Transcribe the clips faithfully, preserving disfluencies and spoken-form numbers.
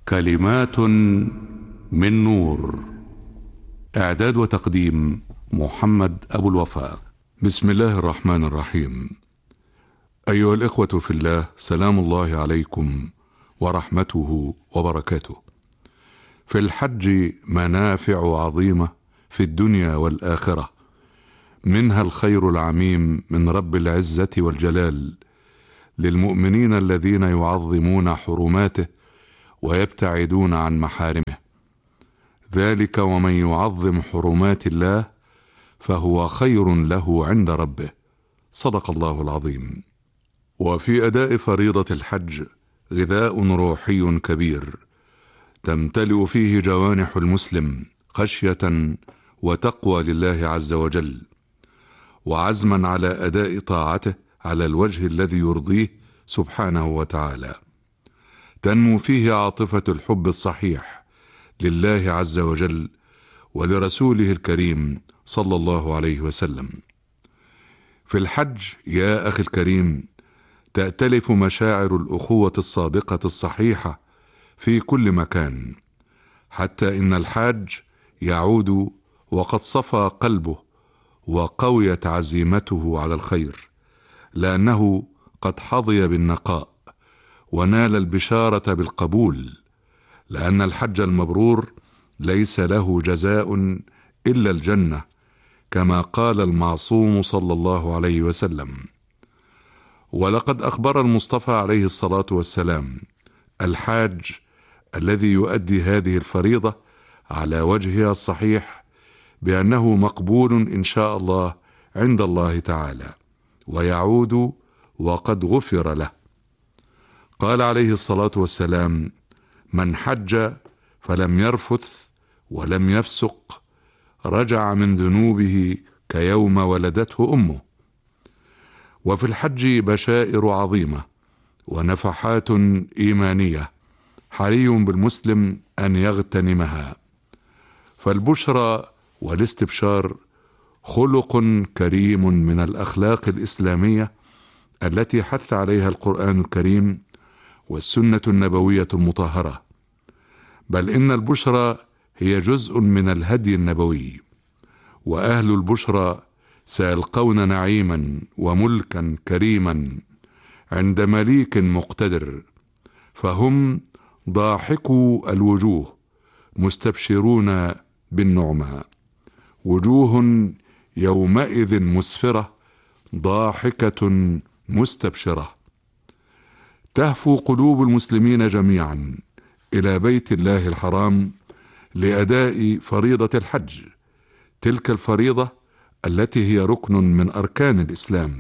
كلمات من نور. إعداد وتقديم محمد أبو الوفاء. بسم الله الرحمن الرحيم. أيها الإخوة في الله، سلام الله عليكم ورحمته وبركاته. في الحج منافع عظيمة في الدنيا والآخرة، منها الخير العميم من رب العزة والجلال للمؤمنين الذين يعظمون حرماته ويبتعدون عن محارمه، ذلك ومن يعظم حرمات الله فهو خير له عند ربه، صدق الله العظيم. وفي أداء فريضة الحج غذاء روحي كبير تمتلئ فيه جوانح المسلم خشية وتقوى لله عز وجل، وعزما على أداء طاعته على الوجه الذي يرضيه سبحانه وتعالى. تنمو فيه عاطفة الحب الصحيح لله عز وجل ولرسوله الكريم صلى الله عليه وسلم. في الحج يا أخي الكريم تأتلف مشاعر الأخوة الصادقة الصحيحة في كل مكان، حتى إن الحاج يعود وقد صفى قلبه وقويت عزيمته على الخير، لأنه قد حظي بالنقاء ونال البشارة بالقبول، لأن الحج المبرور ليس له جزاء إلا الجنة، كما قال المعصوم صلى الله عليه وسلم. ولقد أخبر المصطفى عليه الصلاة والسلام الحاج الذي يؤدي هذه الفريضة على وجهها الصحيح بأنه مقبول إن شاء الله عند الله تعالى، ويعود وقد غفر له. قال عليه الصلاة والسلام: من حج فلم يرفث ولم يفسق رجع من ذنوبه كيوم ولدته أمه. وفي الحج بشائر عظيمة ونفحات إيمانية حري بالمسلم أن يغتنمها، فالبشرى والاستبشار خلق كريم من الأخلاق الإسلامية التي حث عليها القرآن الكريم والسنة النبوية المطهرة، بل إن البشرى هي جزء من الهدي النبوي، وأهل البشرى سيلقون نعيما وملكا كريما عند مليك مقتدر، فهم ضاحكو الوجوه مستبشرون بالنعمى، وجوه يومئذ مسفرة ضاحكة مستبشرة. تهفو قلوب المسلمين جميعا إلى بيت الله الحرام لأداء فريضة الحج، تلك الفريضة التي هي ركن من أركان الإسلام،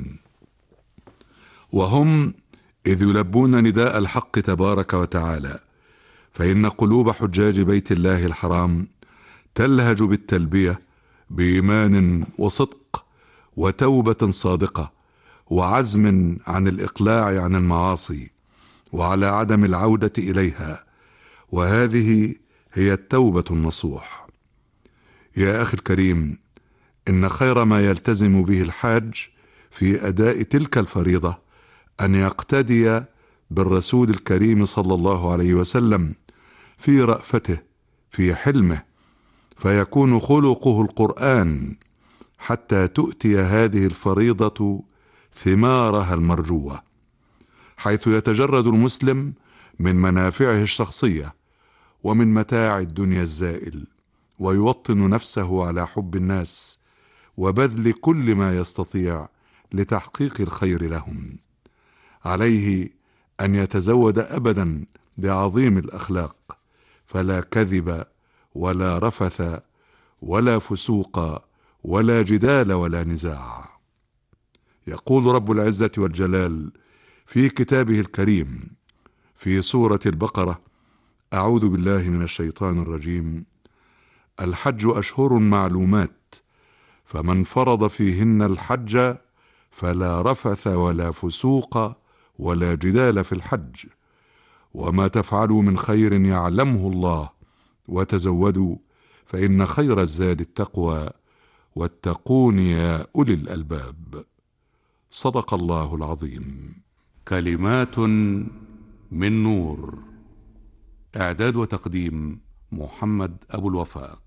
وهم إذ يلبون نداء الحق تبارك وتعالى، فإن قلوب حجاج بيت الله الحرام تلهج بالتلبية بإيمان وصدق وتوبة صادقة وعزم عن الإقلاع عن المعاصي وعلى عدم العودة إليها، وهذه هي التوبة النصوح. يا أخي الكريم، إن خير ما يلتزم به الحاج في أداء تلك الفريضة أن يقتدي بالرسول الكريم صلى الله عليه وسلم في رأفته في حلمه، فيكون خلقه القرآن حتى تؤتي هذه الفريضة ثمارها المرجوة، حيث يتجرد المسلم من منافعه الشخصية ومن متاع الدنيا الزائل، ويوطن نفسه على حب الناس وبذل كل ما يستطيع لتحقيق الخير لهم. عليه أن يتزود أبدا بعظيم الأخلاق، فلا كذب ولا رفث ولا فسوق ولا جدال ولا نزاع. يقول رب العزة والجلال في كتابه الكريم في سورة البقرة: أعوذ بالله من الشيطان الرجيم: الحج أشهر معلومات، فمن فرض فيهن الحج فلا رفث ولا فسوق ولا جدال في الحج، وما تفعلوا من خير يعلمه الله، وتزودوا فإن خير الزاد التقوى، واتقون يا أولي الألباب. صدق الله العظيم. كلمات من نور. إعداد وتقديم محمد أبو الوفاء.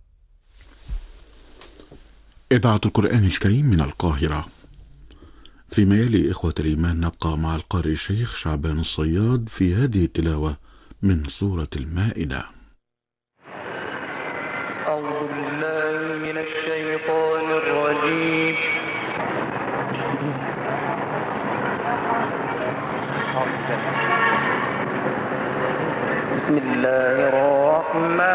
إذاعة القرآن الكريم من القاهرة. فيما يلي إخوة الإيمان نبقى مع القارئ الشيخ شعبان الصياد في هذه التلاوة من سورة المائدة. أعوذ بالله من الشيطان الرجيم. بسم الله الرحمن